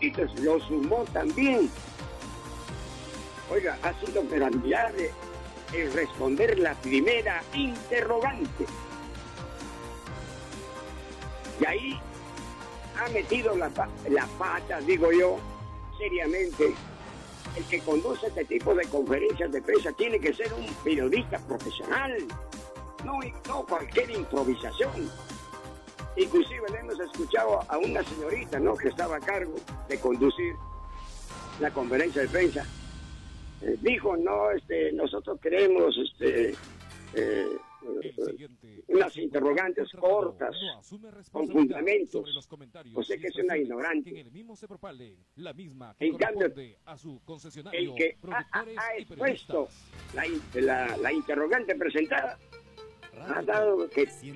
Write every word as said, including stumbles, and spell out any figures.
minutitos lo sumó también. Oiga, ha sido admirable el responder la primera interrogante. Y ahí ha metido la, la pata, digo yo, seriamente. El que conduce este tipo de conferencias de prensa tiene que ser un periodista profesional, no, no cualquier improvisación. Inclusive le hemos escuchado a una señorita, ¿no?, que estaba a cargo de conducir la conferencia de prensa. Eh, dijo, no, este, nosotros queremos este, eh, unas interrogantes cortas, con fundamentos. O sea que es una ignorante. En cambio, el que ha, ha, ha expuesto la, la, la interrogante presentada ha dado que, que